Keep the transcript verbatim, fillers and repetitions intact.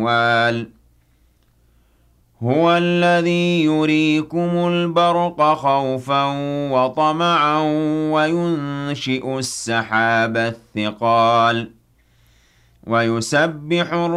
الأحوال هو الذي يريكم البرق خوفا وطمعا وينشئ السحاب الثقال ويسبح